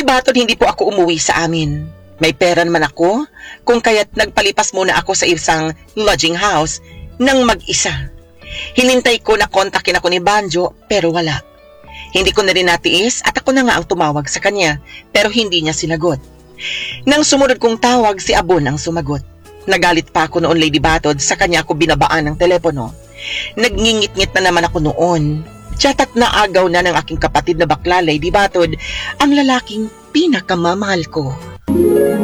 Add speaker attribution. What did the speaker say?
Speaker 1: Lady Batod, hindi po ako umuwi sa amin. May pera naman ako, kung kaya't nagpalipas muna ako sa isang lodging house nang mag-isa. Hinintay ko na kontakin ako ni Banjo pero wala. Hindi ko na rin natiis at ako na nga ang tumawag sa kanya pero hindi niya sinagot. Nang sumunod kong tawag, si Abon ang sumagot. Nagalit pa ako noon, Lady Batod, sa kanya ako binabaan ng telepono. Nagngingit-ngit na naman ako noon. Tiyatak na agaw na ng aking kapatid na bakla, Lady Batod, ang lalaking pinakamamahal ko.